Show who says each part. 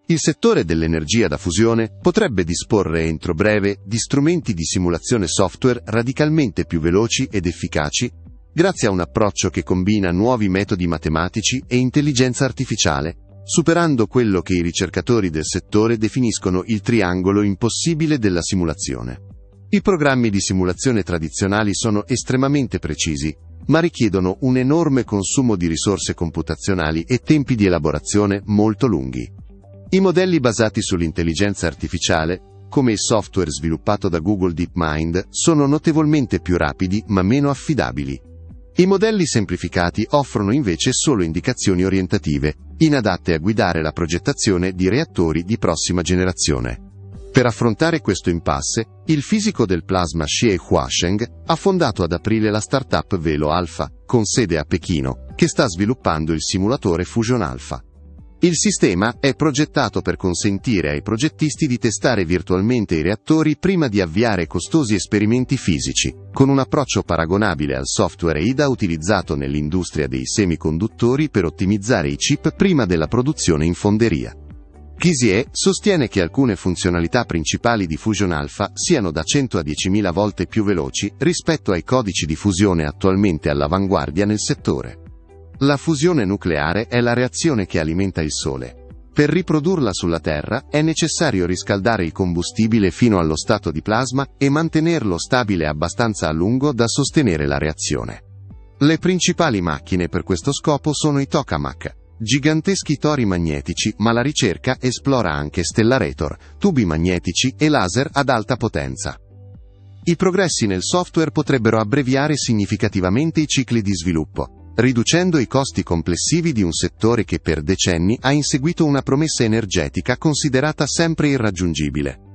Speaker 1: Il settore dell'energia da fusione potrebbe disporre entro breve di strumenti di simulazione software radicalmente più veloci ed efficaci, grazie a un approccio che combina nuovi metodi matematici e intelligenza artificiale, superando quello che i ricercatori del settore definiscono il triangolo impossibile della simulazione. I programmi di simulazione tradizionali sono estremamente precisi, ma richiedono un enorme consumo di risorse computazionali e tempi di elaborazione molto lunghi. I modelli basati sull'intelligenza artificiale, come il software sviluppato da Google DeepMind, sono notevolmente più rapidi ma meno affidabili. I modelli semplificati offrono invece solo indicazioni orientative, inadatte a guidare la progettazione di reattori di prossima generazione. Per affrontare questo impasse, il fisico del plasma Xie Huasheng ha fondato ad aprile la startup Velo Alpha, con sede a Pechino, che sta sviluppando il simulatore Fusion Alpha. Il sistema è progettato per consentire ai progettisti di testare virtualmente i reattori prima di avviare costosi esperimenti fisici, con un approccio paragonabile al software EIDA utilizzato nell'industria dei semiconduttori per ottimizzare i chip prima della produzione in fonderia. Xizie sostiene che alcune funzionalità principali di Fusion Alpha siano da 100 a 10.000 volte più veloci rispetto ai codici di fusione attualmente all'avanguardia nel settore. La fusione nucleare è la reazione che alimenta il Sole. Per riprodurla sulla Terra è necessario riscaldare il combustibile fino allo stato di plasma e mantenerlo stabile abbastanza a lungo da sostenere la reazione. Le principali macchine per questo scopo sono i tokamak, giganteschi tori magnetici, ma la ricerca esplora anche stellarator, tubi magnetici e laser ad alta potenza. I progressi nel software potrebbero abbreviare significativamente i cicli di sviluppo, riducendo i costi complessivi di un settore che per decenni ha inseguito una promessa energetica considerata sempre irraggiungibile.